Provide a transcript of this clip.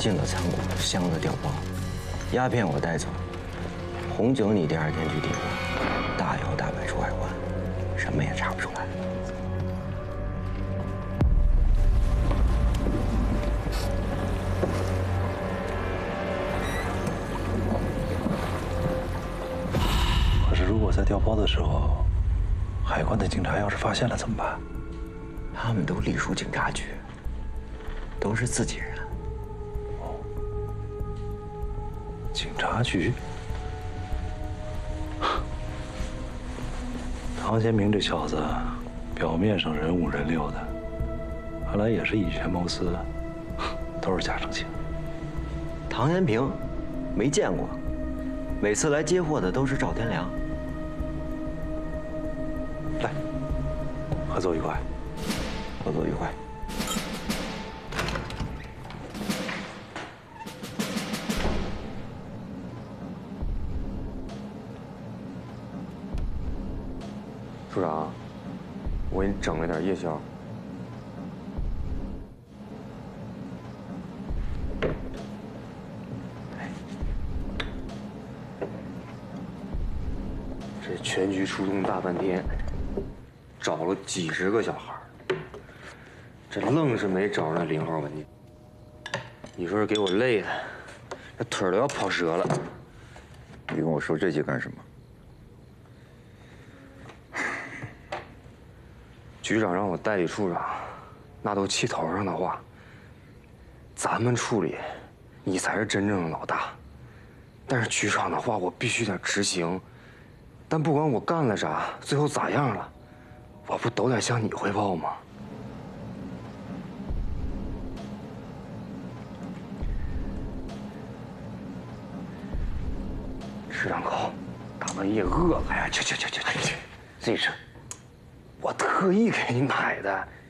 进了仓库，箱子调包，鸦片我带走，红酒你第2天去抵货，大摇大摆出海关，什么也查不出来。 可是如果在调包的时候，海关的警察要是发现了怎么办？ 他们都隶属警察局，都是自己人。 哦，警察局。唐先明这小子，表面上人五人六的，看来也是以权谋私，都是假正经。 唐延平，没见过，每次来接货的都是赵天良。 来，合作愉快。 合作愉快。 处长，我给你整了点夜宵。这全局出动大半天，找了几10个小孩，这愣是没找着那0号文件。你说是给我累的，这腿都要跑折了。 你跟我说这些干什么？ 局长让我代理处长，那都气头上的话。咱们处理，你才是真正的老大。但是局长的话，我必须得执行。但不管我干了啥，最后咋样了，我不都得向你汇报吗？吃两口，大半夜饿了呀！去，自己吃。我特意给你买的，